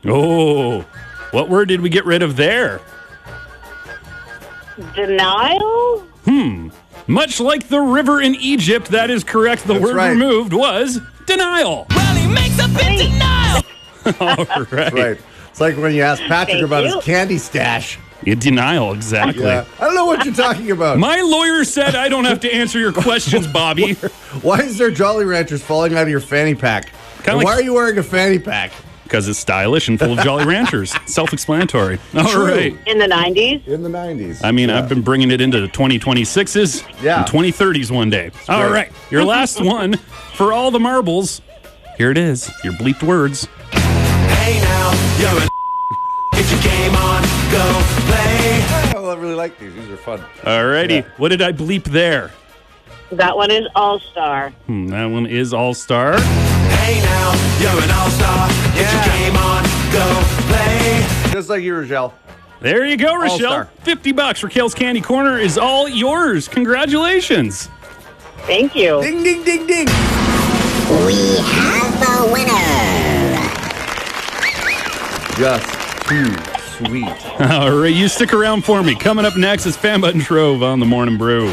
Oh, what word did we get rid of there? Denial? Much like the river in Egypt, that is correct. The word removed was denial. Well, he makes a big denial. All right. That's right. It's like when you ask Patrick about his candy stash. Denial, exactly. Yeah. I don't know what you're talking about. My lawyer said I don't have to answer your questions, Bobby. Why is there Jolly Ranchers falling out of your fanny pack? And why are you wearing a fanny pack? Because it's stylish and full of Jolly Ranchers. Self-explanatory. All right. In the 90s? In the 90s. I mean, I've been bringing it into the 2026s and 2030s one day. All right. Your last one for all the marbles. Here it is. Your bleeped words. Hey now, you're an get your game on, go play. I really like these. These are fun. All righty. What did I bleep there? That one is All-Star. That one is All-Star. Hey now, you're an all-star. Get your game on, go play. Just like you, Rochelle. There you go, Rochelle. All-Star. $50 for Kale's Candy Corner is all yours. Congratulations. Thank you. Ding, ding, ding, ding. We have a winner. Just too sweet. All right, you stick around for me. Coming up next is Fan Button Trove on the Morning Brew.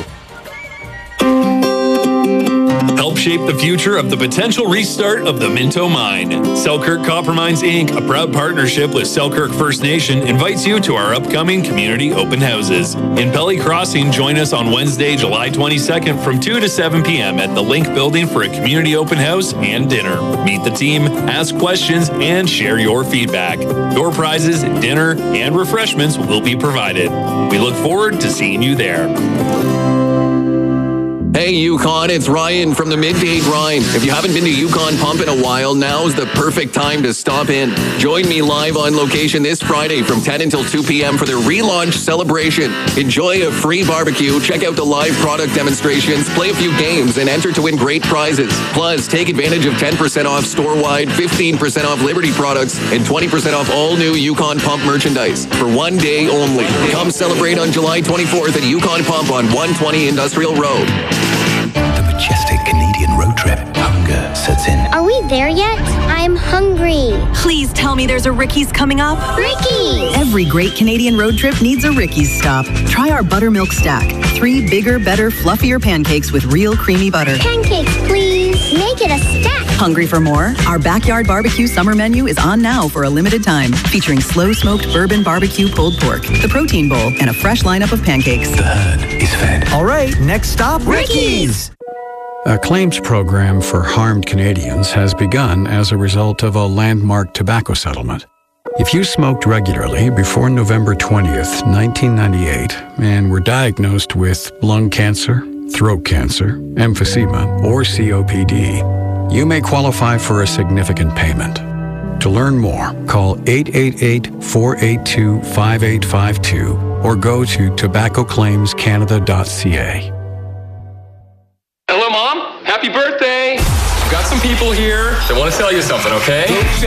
Help shape the future of the potential restart of the Minto Mine. Selkirk Copper Mines, Inc., a proud partnership with Selkirk First Nation, invites you to our upcoming community open houses. In Pelly Crossing, join us on Wednesday, July 22nd from 2 to 7 p.m. at the Link Building for a community open house and dinner. Meet the team, ask questions, and share your feedback. Door prizes, dinner, and refreshments will be provided. We look forward to seeing you there. Hey Yukon, it's Ryan from the Midday Grind. If you haven't been to Yukon Pump in a while, now's the perfect time to stop in. Join me live on location this Friday from 10 until 2 p.m. for the relaunch celebration. Enjoy a free barbecue, check out the live product demonstrations, play a few games, and enter to win great prizes. Plus, take advantage of 10% off store-wide, 15% off Liberty products, and 20% off all new Yukon Pump merchandise for one day only. Come celebrate on July 24th at Yukon Pump on 120 Industrial Road. The majestic Canadian road trip. Hunger sets in. Are we there yet? I'm hungry. Please tell me there's a Ricky's coming up. Ricky's! Every great Canadian road trip needs a Ricky's stop. Try our buttermilk stack. 3 bigger, better, fluffier pancakes with real creamy butter. Pancakes, please. Make it a stack. Hungry for more? Our backyard barbecue summer menu is on now for a limited time, featuring slow-smoked bourbon barbecue pulled pork, the protein bowl, and a fresh lineup of pancakes. The herd is fed. All right, next stop, Ricky's. A claims program for harmed Canadians has begun as a result of a landmark tobacco settlement. If you smoked regularly before November 20th, 1998, and were diagnosed with lung cancer, throat cancer, emphysema, or COPD, you may qualify for a significant payment. To learn more, call 888-482-5852 or go to tobaccoclaimscanada.ca. Hello, Mom. Happy birthday. Got some people here that want to tell you something, okay?